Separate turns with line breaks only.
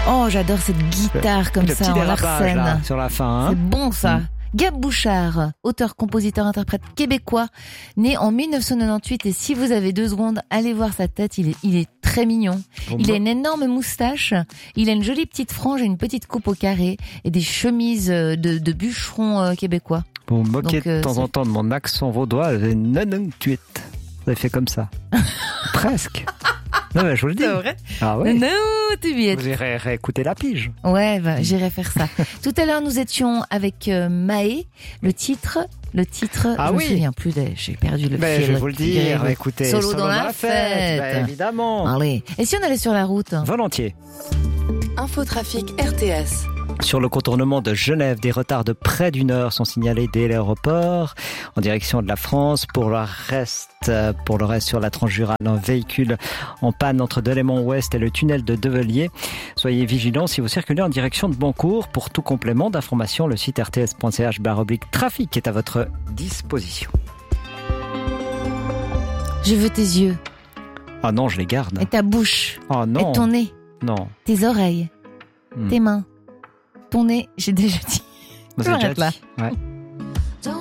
Oh, j'adore cette guitare comme
le
ça
petit
en
dérapage, là,
Larsen.
sur la fin. Hein.
C'est bon ça. Gab Bouchard, auteur, compositeur, interprète québécois, né en 1998. Et si vous avez 2 secondes, allez voir sa tête. Il est très mignon. Il a une énorme moustache. Il a une jolie petite frange et une petite coupe au carré et des chemises de bûcheron québécois.
Vous me moquez
Donc,
de temps en temps de mon accent vaudois. Non, tu es. Vous avez fait comme ça. Presque. Non, mais je vous le dis.
C'est vrai?
Ah ouais.
Non, tu y es.
Vous irez réécouter la pige.
Ouais, j'irai faire ça. Tout à l'heure, nous étions avec Maë. Le titre,
Ah
je me
oui.
souviens plus, j'ai perdu le
Ben,
fil.
je vais vous le dire. Écoutez,
Solo dans la fête.
Ben, évidemment.
Allez. Et si on allait sur la route?
Volontiers.
Infotrafic RTS.
Sur le contournement de Genève, des retards de près d'1 heure sont signalés dès l'aéroport en direction de la France. Pour le reste sur la Transjurane, un véhicule en panne entre Delémont-Ouest et le tunnel de Develier. Soyez vigilants si vous circulez en direction de Boncourt. Pour tout complément d'information, le site rts.ch/trafic est à votre disposition.
Je veux tes yeux.
Ah non, je les garde.
Et ta bouche.
Oh non.
Et ton nez.
Non.
Tes oreilles. Tes mains. Ton nez, j'ai déjà dit.
Vous
Je
avez
m'arrête
déjà
là.
dit. Ouais.